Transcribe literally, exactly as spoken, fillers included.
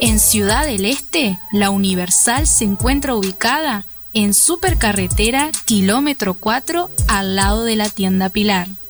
En Ciudad del Este, la Universal se encuentra ubicada en Supercarretera Kilómetro cuatro, al lado de la tienda Pilar.